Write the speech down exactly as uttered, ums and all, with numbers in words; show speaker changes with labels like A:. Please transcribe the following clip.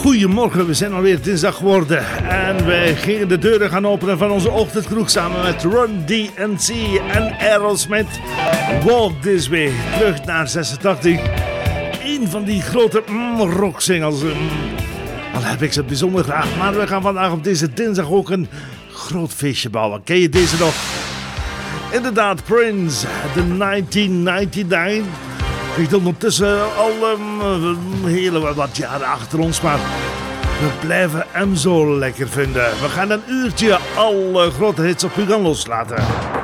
A: Goedemorgen, we zijn alweer dinsdag geworden en wij gingen de deuren gaan openen van onze ochtendkroeg samen met Run D M C en Aerosmith. Walk This Way, terug naar zesentachtig. Een van die grote mm, rocksingles. Mm, al heb ik ze bijzonder graag, maar we gaan vandaag op deze dinsdag ook een groot feestje bouwen. Ken je deze nog? Inderdaad, Prince, de negentien negenennegentig. Ligt ondertussen al um, hele wat jaren achter ons, maar we blijven hem zo lekker vinden. We gaan een uurtje alle grote hits op u gaan loslaten.